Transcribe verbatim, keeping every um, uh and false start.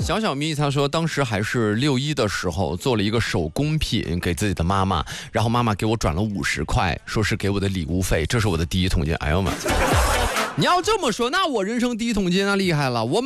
小小咪他说，当时还是六一的时候，做了一个手工品给自己的妈妈，然后妈妈给我转了五十块，说是给我的礼物费，这是我的第一桶金。哎呦妈！你要这么说，那我人生第一桶金那厉害了，我